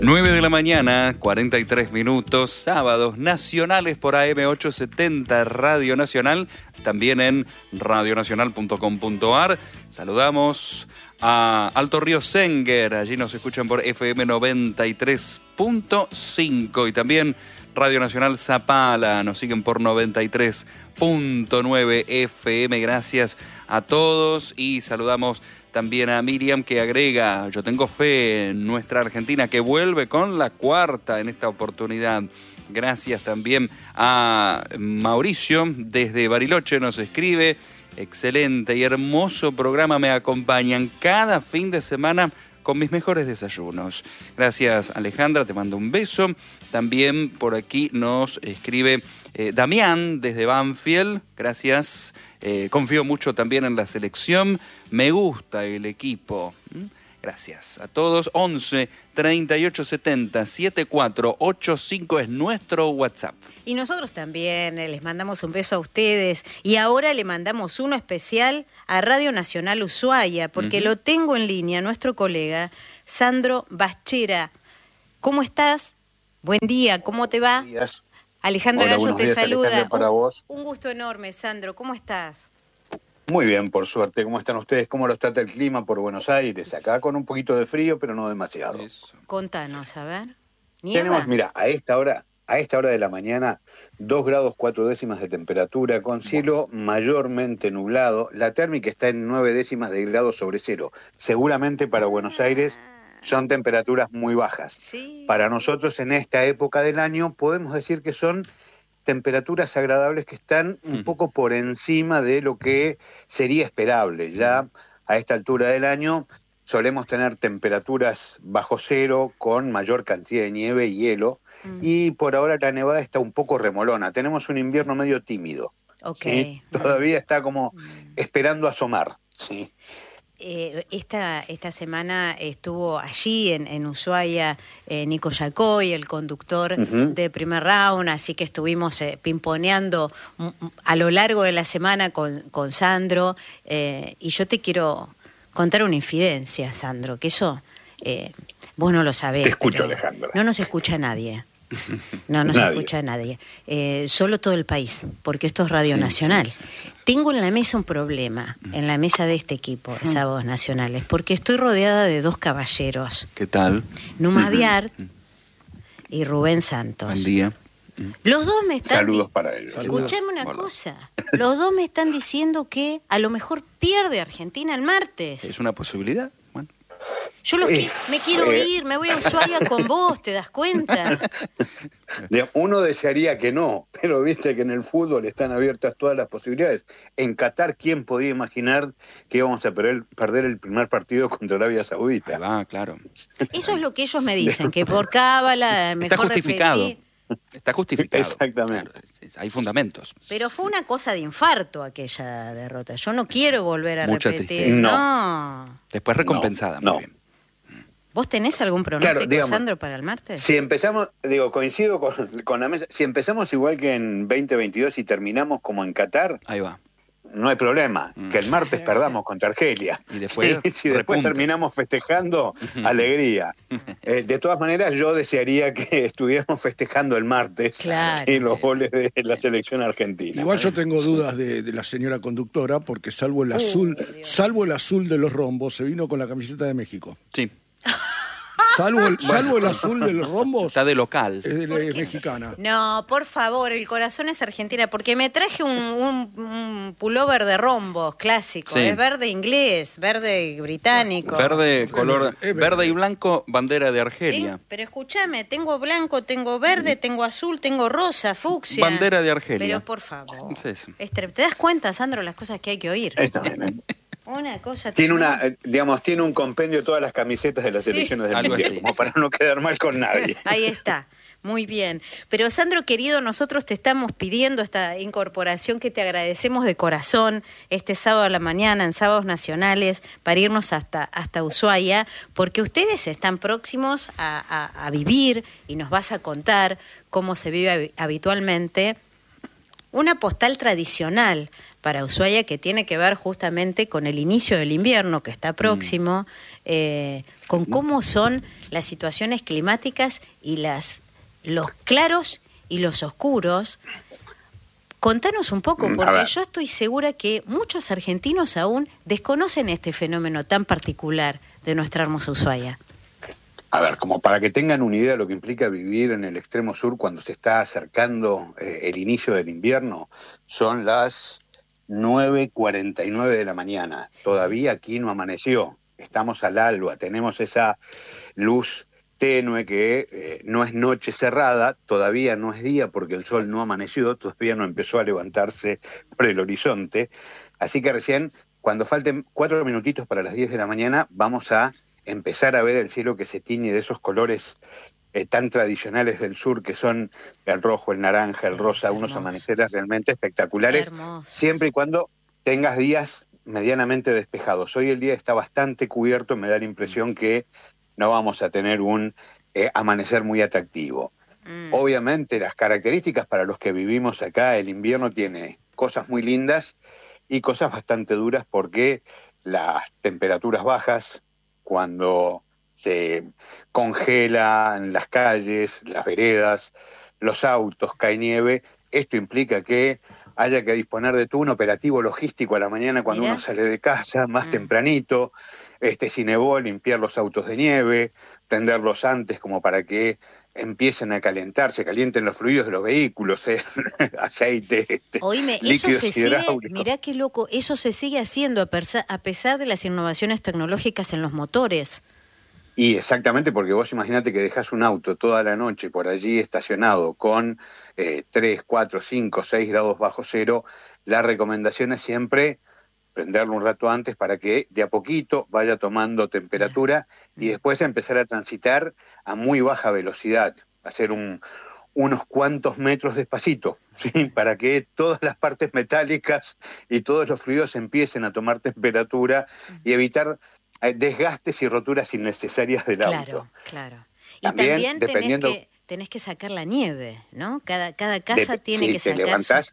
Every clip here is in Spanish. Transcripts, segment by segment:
9 de la mañana, 43 minutos, sábados nacionales por AM870 Radio Nacional, también en radionacional.com.ar. Saludamos a Alto Río Senguer, allí nos escuchan por FM 93.5 y también Radio Nacional Zapala, nos siguen por 93.9 FM. Gracias a todos y saludamos también a Miriam, que agrega: yo tengo fe en nuestra Argentina, que vuelve con la cuarta en esta oportunidad. Gracias también a Mauricio, desde Bariloche nos escribe: excelente y hermoso programa, me acompañan cada fin de semana con mis mejores desayunos. Gracias, Alejandra, te mando un beso. También por aquí nos escribe Damián, desde Banfield. Gracias. Confío mucho también en la selección. Me gusta el equipo. Gracias a todos. 11 38 70 7485 es nuestro WhatsApp. Y nosotros también les mandamos un beso a ustedes. Y ahora le mandamos uno especial a Radio Nacional Ushuaia, porque lo tengo en línea, nuestro colega Sandro Baschera. ¿Cómo estás? Buen día, ¿cómo te va? Buenos días. Alejandra Hola, Gallo te días, saluda. Alejandra, para vos. Un gusto enorme, Sandro. ¿Cómo estás? Muy bien, por suerte. ¿Cómo están ustedes? ¿Cómo los trata el clima por Buenos Aires? Acá con un poquito de frío, pero no demasiado. Eso. Contanos, a ver. ¿Nieva? Tenemos, mira, a esta hora de la mañana, 2 grados 4 décimas de temperatura, con cielo mayormente nublado. La térmica está en 9 décimas de grado sobre cero. Seguramente para Buenos Aires son temperaturas muy bajas. Sí. Para nosotros en esta época del año podemos decir que son temperaturas agradables que están un poco por encima de lo que sería esperable. Ya a esta altura del año solemos tener temperaturas bajo cero con mayor cantidad de nieve y hielo, y por ahora la nevada está un poco remolona. Tenemos un invierno medio tímido. Ok. ¿Sí? Todavía está como esperando asomar. ¿Sí? Esta semana estuvo allí en Ushuaia Nico Yacoy, el conductor de Primer Round, así que estuvimos pimponeando a lo largo de la semana con Sandro, y yo te quiero contar una infidencia, Sandro, que eso vos no lo sabés. Te escucho, Alejandra. No nos escucha nadie. No se escucha a nadie. Solo todo el país, porque esto es Radio Nacional. Sí. Tengo en la mesa un problema, en la mesa de este equipo, de Sábados Nacionales, porque estoy rodeada de dos caballeros. ¿Qué tal? Numa Viar y Rubén Santos. Buen día. Los dos me están... Saludos para ellos. Escuchame una cosa. Los dos me están diciendo que a lo mejor pierde Argentina el martes. ¿Es una posibilidad? Bueno. Yo me quiero ir, me voy a Ushuaia con vos, ¿te das cuenta? Uno desearía que no, pero viste que en el fútbol están abiertas todas las posibilidades. En Qatar, ¿quién podía imaginar que íbamos a perder el primer partido contra Arabia Saudita? Ahí va, claro. Eso es lo que ellos me dicen, que por cábala mejor está justificado. repetir. Está justificado. Exactamente. Claro, hay fundamentos. Pero fue una cosa de infarto aquella derrota. Yo no quiero volver a Mucha repetir. tristeza. No. Después recompensada, No. muy bien. ¿Vos tenés algún pronóstico, Claro, digamos, Sandro, para el martes? Si empezamos, coincido con la mesa, si empezamos igual que en 2022 y terminamos como en Qatar, Ahí va. no hay problema, que el martes perdamos contra Argelia. Y después si después terminamos festejando, alegría. De todas maneras, yo desearía que estuviéramos festejando el martes los goles de la selección argentina. Igual yo tengo dudas de la señora conductora, porque salvo el azul de los rombos, se vino con la camiseta de México. Sí. Salvo el azul de los rombos. Está de local. Es mexicana. No, por favor, el corazón es argentina, porque me traje un pullover de rombos clásico. Sí. Es verde inglés, verde británico. Verde, color verde y blanco, bandera de Argelia. Pero escúchame, tengo blanco, tengo verde, tengo azul, tengo rosa, fucsia. Bandera de Argelia. Pero por favor. Es eso. ¿Te das cuenta, Sandro, las cosas que hay que oír? Está bien, Una cosa... tiene un compendio de todas las camisetas de las selecciones del algo mundial, así, como para no quedar mal con nadie. Ahí está. Muy bien. Pero Sandro, querido, nosotros te estamos pidiendo esta incorporación que te agradecemos de corazón este sábado a la mañana en Sábados Nacionales para irnos hasta Ushuaia, porque ustedes están próximos a vivir y nos vas a contar cómo se vive habitualmente una postal tradicional para Ushuaia, que tiene que ver justamente con el inicio del invierno que está próximo, con cómo son las situaciones climáticas y los claros y los oscuros. Contanos un poco, porque yo estoy segura que muchos argentinos aún desconocen este fenómeno tan particular de nuestra hermosa Ushuaia. A ver, como para que tengan una idea de lo que implica vivir en el extremo sur cuando se está acercando el inicio del invierno, son las 9:49 de la mañana. Sí. Todavía aquí no amaneció, estamos al alba, tenemos esa luz tenue que no es noche cerrada, todavía no es día porque el sol no amaneció, todavía no empezó a levantarse por el horizonte, así que recién, cuando falten 4 minutitos para las 10 de la mañana, vamos a empezar a ver el cielo que se tiñe de esos colores tan tradicionales del sur, que son el rojo, el naranja, el rosa, unos amaneceres realmente espectaculares, siempre y cuando tengas días medianamente despejados. Hoy el día está bastante cubierto, me da la impresión que no vamos a tener un amanecer muy atractivo. Obviamente las características para los que vivimos acá, el invierno tiene cosas muy lindas y cosas bastante duras porque las temperaturas bajas, cuando se congelan las calles, las veredas, los autos, cae nieve, esto implica que haya que disponer de todo un operativo logístico a la mañana cuando uno sale de casa, más tempranito, si nevó, limpiar los autos de nieve, prenderlos antes como para que empiecen a calentarse, calienten los fluidos de los vehículos, aceite, Oíme, líquidos eso se hidráulicos. sigue, mirá qué loco, eso se sigue haciendo a pesar de las innovaciones tecnológicas en los motores. Y exactamente, porque vos imaginate que dejás un auto toda la noche por allí estacionado con 3, 4, 5, 6 grados bajo cero, la recomendación es siempre prenderlo un rato antes para que de a poquito vaya tomando temperatura y después empezar a transitar a muy baja velocidad, hacer unos cuantos metros despacito, ¿sí? Para que todas las partes metálicas y todos los fluidos empiecen a tomar temperatura y evitar desgastes y roturas innecesarias del auto. Claro. Y también dependiendo, tenés que sacar la nieve, ¿no? Cada casa tiene que sacar.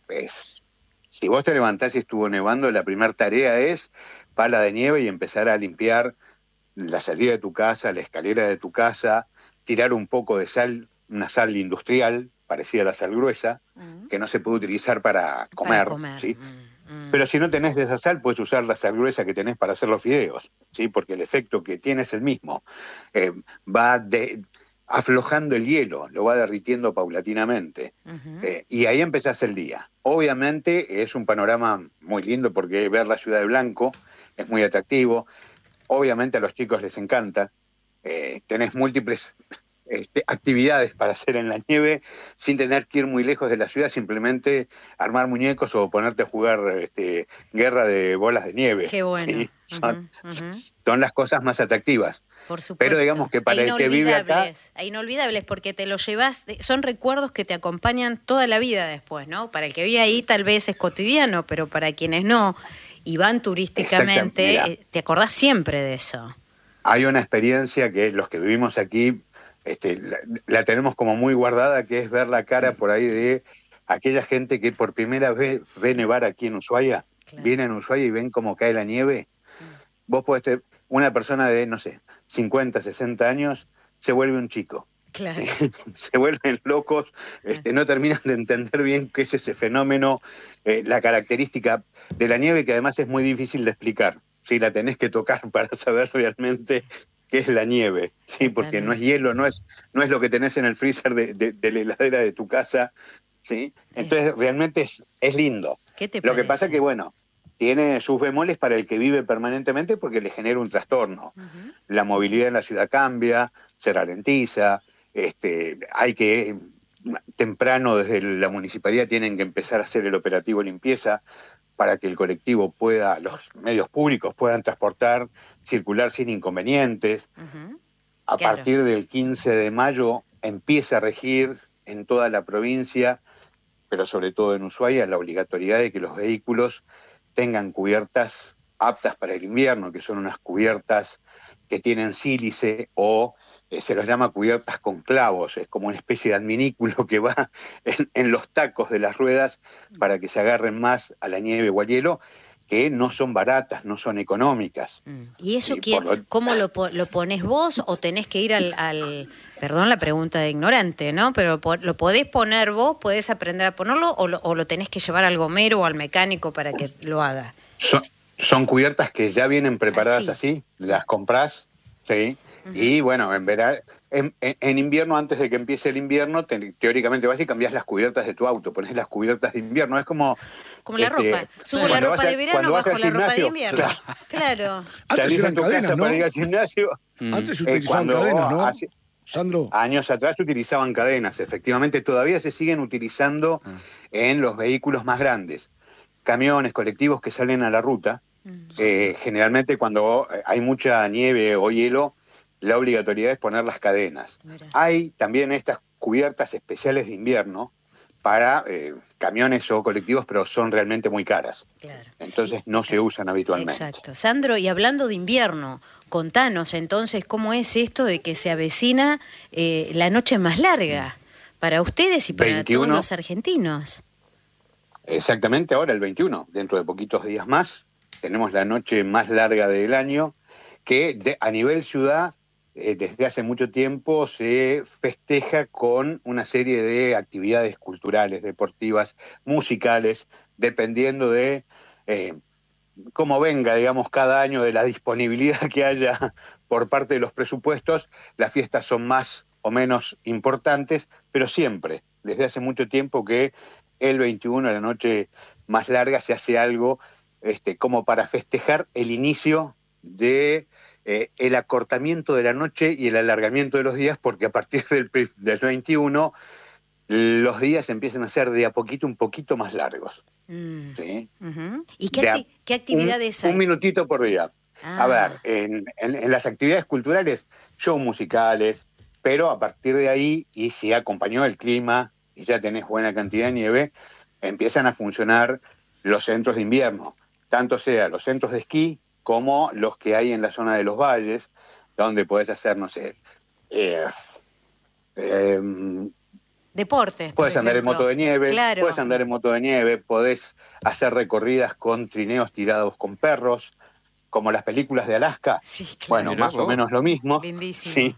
Si vos te levantás y estuvo nevando, la primera tarea es pala de nieve y empezar a limpiar la salida de tu casa, la escalera de tu casa, tirar un poco de sal, una sal industrial, parecida a la sal gruesa, que no se puede utilizar para comer. ¿Sí? Pero si no tenés de esa sal, puedes usar la sal gruesa que tenés para hacer los fideos, ¿sí? Porque el efecto que tiene es el mismo. Va aflojando el hielo, lo va derritiendo paulatinamente. Y ahí empezás el día. Obviamente es un panorama muy lindo porque ver la ciudad de blanco es muy atractivo. Obviamente a los chicos les encanta. Tenés múltiples actividades para hacer en la nieve sin tener que ir muy lejos de la ciudad, simplemente armar muñecos o ponerte a jugar guerra de bolas de nieve. Qué bueno. ¿Sí? Son las cosas más atractivas. Por supuesto. Pero digamos que para el que vive acá... Inolvidables, porque te los llevas, son recuerdos que te acompañan toda la vida después, ¿no? Para el que vive ahí tal vez es cotidiano, pero para quienes no y van turísticamente, te acordás siempre de eso. Hay una experiencia que los que vivimos aquí la tenemos como muy guardada, que es ver la cara por ahí de aquella gente que por primera vez ve nevar aquí en Ushuaia. Claro. Vienen a Ushuaia y ven cómo cae la nieve. Vos podés tener una persona de, 50, 60 años, se vuelve un chico. Claro. Se vuelven locos, no terminan de entender bien qué es ese fenómeno, la característica de la nieve, que además es muy difícil de explicar. ¿Sí? La tenés que tocar para saber realmente qué es la nieve, ¿sí? Porque no es hielo, no es lo que tenés en el freezer de la heladera de tu casa, ¿sí? Entonces realmente es lindo. ¿Qué te Lo parece? que pasa que, tiene sus bemoles para el que vive permanentemente porque le genera un trastorno. La movilidad en la ciudad cambia, se ralentiza, hay que, temprano desde la municipalidad tienen que empezar a hacer el operativo limpieza para que el colectivo los medios públicos puedan transportar, circular sin inconvenientes. A partir del 15 de mayo empieza a regir en toda la provincia, pero sobre todo en Ushuaia, la obligatoriedad de que los vehículos tengan cubiertas aptas para el invierno, que son unas cubiertas que tienen sílice o se los llama cubiertas con clavos, es como una especie de adminículo que va en los tacos de las ruedas para que se agarren más a la nieve o al hielo, que no son baratas, no son económicas. ¿Y eso cómo lo pones vos o tenés que ir al perdón la pregunta de ignorante, ¿no? Pero ¿lo podés poner vos, podés aprender a ponerlo o lo tenés que llevar al gomero o al mecánico para que lo haga? Son cubiertas que ya vienen preparadas así, las comprás, ¿sí? Y bueno, en invierno, antes de que empiece el invierno, teóricamente vas y cambiás las cubiertas de tu auto, pones las cubiertas de invierno, es como la ropa, subo la ropa de verano, bajo la ropa de invierno. Claro. Salís de tu casa para ir al gimnasio. Antes se utilizaban cadenas, ¿no? Sandro. Años atrás se utilizaban cadenas, efectivamente, todavía se siguen utilizando en los vehículos más grandes. Camiones, colectivos que salen a la ruta, generalmente cuando hay mucha nieve o hielo, la obligatoriedad es poner las cadenas. Mira. Hay también estas cubiertas especiales de invierno para camiones o colectivos, pero son realmente muy caras. Claro. Entonces no se usan habitualmente. Exacto. Sandro, y hablando de invierno, contanos entonces cómo es esto de que se avecina la noche más larga para ustedes y para 21, todos los argentinos. Exactamente, ahora el 21, dentro de poquitos días más, tenemos la noche más larga del año, que a nivel ciudad, desde hace mucho tiempo se festeja con una serie de actividades culturales, deportivas, musicales, dependiendo de cómo venga, digamos, cada año, de la disponibilidad que haya por parte de los presupuestos. Las fiestas son más o menos importantes, pero siempre, desde hace mucho tiempo que el 21, la noche más larga, se hace algo como para festejar el inicio de el acortamiento de la noche y el alargamiento de los días, porque a partir del 21 los días empiezan a ser de a poquito un poquito más largos. ¿Sí? ¿Y qué actividades hay? Un minutito por día. A ver, en las actividades culturales, shows musicales, pero a partir de ahí, y si acompañó el clima y ya tenés buena cantidad de nieve, empiezan a funcionar los centros de invierno, tanto sea los centros de esquí como los que hay en la zona de los valles, donde podés hacer, no sé, deportes. Puedes andar en moto de nieve, claro. Podés hacer recorridas con trineos tirados con perros, como las películas de Alaska. Sí, claro. Bueno, más o menos lo mismo. Lindísimo. Sí.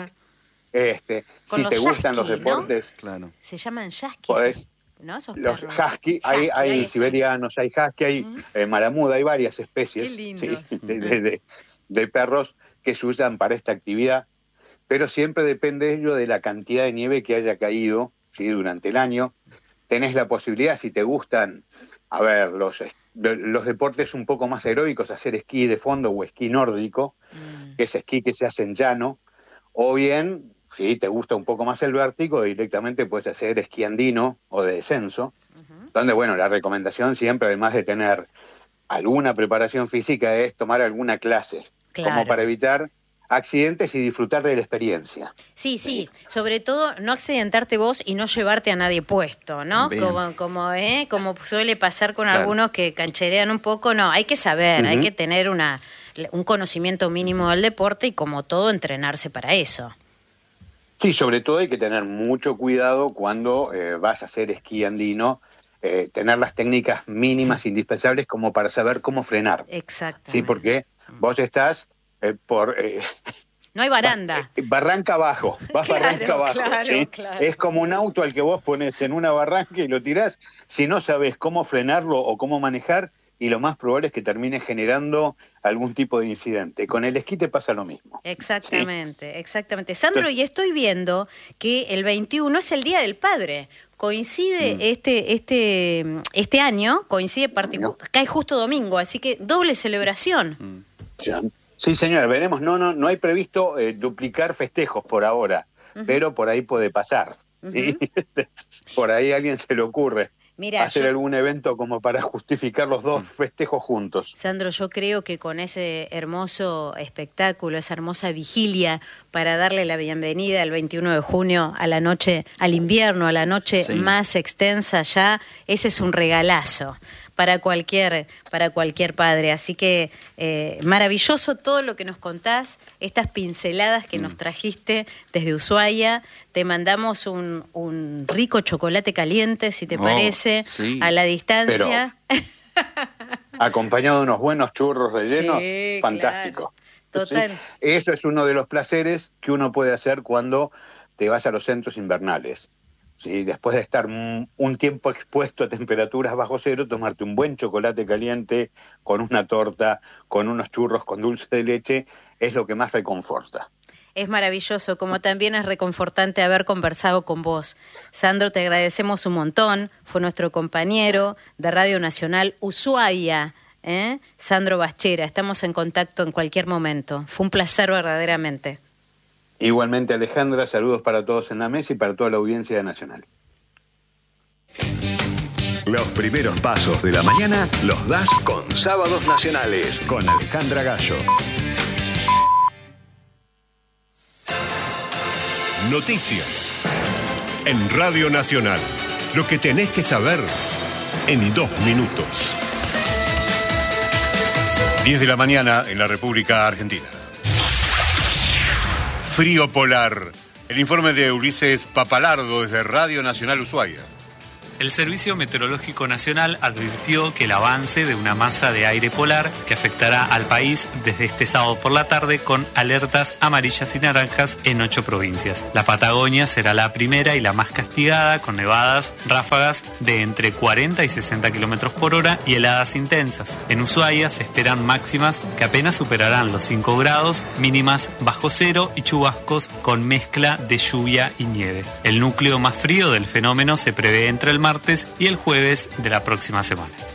Si te gustan los deportes, ¿no? Claro. Se llaman yasky. Podés, ¿no? los husky, hay siberianos, hay husky, hay maramuda, hay varias especies. Qué lindo. ¿Sí? de perros que se usan para esta actividad, pero siempre depende ello de la cantidad de nieve que haya caído, ¿sí? Durante el año. Tenés la posibilidad, si te gustan, a ver, los deportes un poco más aeróbicos, hacer esquí de fondo o esquí nórdico, que es esquí que se hace en llano, o bien, si te gusta un poco más el vértigo, directamente puedes hacer esquí andino o de descenso, donde, bueno, la recomendación siempre, además de tener alguna preparación física, es tomar alguna clase, como para evitar accidentes y disfrutar de la experiencia. Sí, sobre todo no accidentarte vos y no llevarte a nadie puesto, ¿no? Como suele pasar con algunos que cancherean un poco. No, hay que saber, hay que tener un conocimiento mínimo del deporte y, como todo, entrenarse para eso. Sí, sobre todo hay que tener mucho cuidado cuando vas a hacer esquí andino, tener las técnicas mínimas indispensables como para saber cómo frenar. Exacto. Sí, porque vos estás no hay baranda. Barranca abajo, barranca abajo. ¿Sí? Claro. Es como un auto al que vos pones en una barranca y lo tirás. Si no sabes cómo frenarlo o cómo manejar, y lo más probable es que termine generando algún tipo de incidente. Con el esquí te pasa lo mismo. Exactamente, ¿sí? Exactamente. Sandro, entonces, y estoy viendo que el 21 es el Día del Padre. Coincide este año, coincide cae justo domingo, así que doble celebración. Sí, señora, veremos. No hay previsto duplicar festejos por ahora, pero por ahí puede pasar. ¿Sí? Por ahí a alguien se le ocurre hacer algún evento como para justificar los dos festejos juntos. Sandro, yo creo que con ese hermoso espectáculo, esa hermosa vigilia para darle la bienvenida el 21 de junio a la noche, al invierno, a la noche más extensa ya, ese es un regalazo. para cualquier padre. Así que maravilloso todo lo que nos contás, estas pinceladas que nos trajiste desde Ushuaia. Te mandamos un rico chocolate caliente, si te parece, sí, a la distancia. Pero, acompañado de unos buenos churros rellenos, sí, fantástico. Claro. Total. ¿Sí? Eso es uno de los placeres que uno puede hacer cuando te vas a los centros invernales. ¿Sí? Después de estar un tiempo expuesto a temperaturas bajo cero, tomarte un buen chocolate caliente con una torta, con unos churros con dulce de leche, es lo que más reconforta. Es maravilloso, como también es reconfortante haber conversado con vos. Sandro, te agradecemos un montón, fue nuestro compañero de Radio Nacional Ushuaia, Sandro Baschera. Estamos en contacto en cualquier momento. Fue un placer verdaderamente. Igualmente, Alejandra, saludos para todos en la mesa y para toda la audiencia de Nacional. Los primeros pasos de la mañana los das con Sábados Nacionales, con Alejandra Gallo. Noticias en Radio Nacional. Lo que tenés que saber en 2 minutos. 10 de la mañana en la República Argentina. Frío polar. El informe de Ulises Papalardo desde Radio Nacional Ushuaia. El Servicio Meteorológico Nacional advirtió que el avance de una masa de aire polar que afectará al país desde este sábado por la tarde con alertas amarillas y naranjas en 8 provincias. La Patagonia será la primera y la más castigada, con nevadas, ráfagas de entre 40 y 60 kilómetros por hora y heladas intensas. En Ushuaia se esperan máximas que apenas superarán los 5 grados, mínimas bajo cero y chubascos con mezcla de lluvia y nieve. El núcleo más frío del fenómeno se prevé entre el martes y el jueves de la próxima semana.